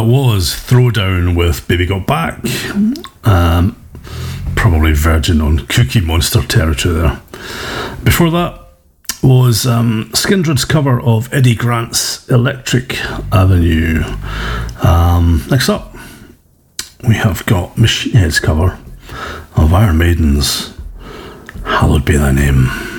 That was Throwdown with Baby Got Back. Probably verging on Cookie Monster territory there. Before that was Skindred's cover of Eddie Grant's Electric Avenue. Next up, we have got Machine Head's cover of Iron Maiden's Hallowed Be Thy Name.